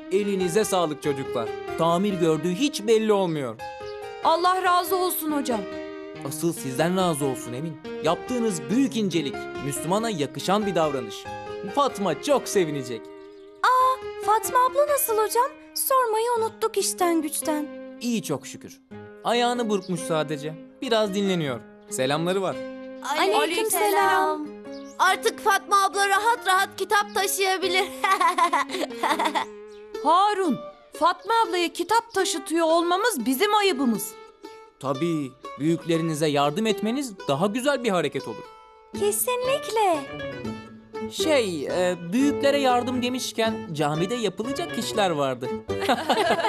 Elinize sağlık çocuklar. Tamir gördüğü hiç belli olmuyor. Allah razı olsun hocam. Asıl sizden razı olsun Emin. Yaptığınız büyük incelik, Müslümana yakışan bir davranış. Fatma çok sevinecek. Fatma abla nasıl hocam? Sormayı unuttuk işten güçten. İyi çok şükür. Ayağını burkmuş sadece. Biraz dinleniyor. Selamları var. Aleykümselam. Artık Fatma abla rahat rahat kitap taşıyabilir. Harun, Fatma ablaya kitap taşıtıyor olmamız bizim ayıbımız. Tabii büyüklerinize yardım etmeniz daha güzel bir hareket olur. Kesinlikle. Büyüklere yardım demişken camide yapılacak işler vardı.